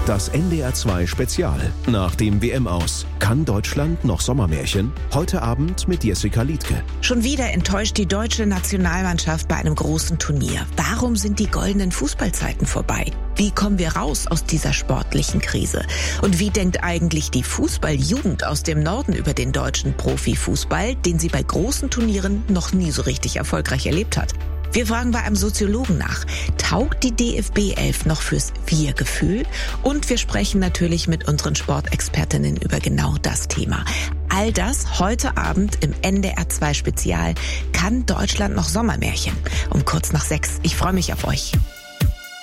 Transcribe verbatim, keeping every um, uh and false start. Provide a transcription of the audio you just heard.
Das N D R zwei Spezial. Nach dem W M-Aus. Kann Deutschland noch Sommermärchen? Heute Abend mit Jessica Liedtke. Schon wieder enttäuscht die deutsche Nationalmannschaft bei einem großen Turnier. Warum sind die goldenen Fußballzeiten vorbei? Wie kommen wir raus aus dieser sportlichen Krise? Und wie denkt eigentlich die Fußballjugend aus dem Norden über den deutschen Profifußball, den sie bei großen Turnieren noch nie so richtig erfolgreich erlebt hat? Wir fragen bei einem Soziologen nach, taugt die D F B elf noch fürs Wir-Gefühl? Und wir sprechen natürlich mit unseren Sportexpertinnen über genau das Thema. All das heute Abend im N D R zwei Spezial. Kann Deutschland noch Sommermärchen? Um kurz nach sechs. Ich freue mich auf euch.